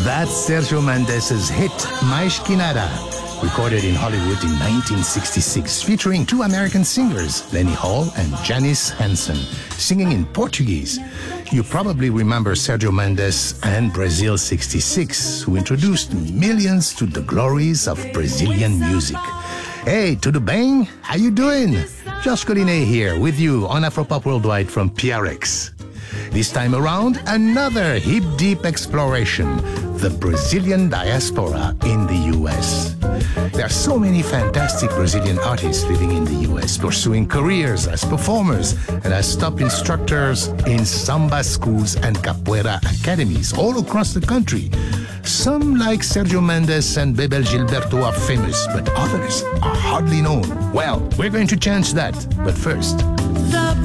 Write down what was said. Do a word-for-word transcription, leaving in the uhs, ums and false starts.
That's Sergio Mendes' hit Mais Que Nada, recorded in Hollywood in nineteen sixty-six, featuring two American singers, Lenny Hall and Janice Hansen, singing in Portuguese. You probably remember Sergio Mendes and Brazil sixty-six, who introduced millions to the glories of Brazilian music. Hey, tudo bem? How you doing? Josh Collinet here with you on Afropop Worldwide from P R X. This time around, another hip-deep exploration, the Brazilian diaspora in the U S. There are so many fantastic Brazilian artists living in the U S, pursuing careers as performers and as top instructors in samba schools and capoeira academies all across the country. Some, like Sergio Mendes and Bebel Gilberto, are famous, but others are hardly known. Well, we're going to change that. But first... The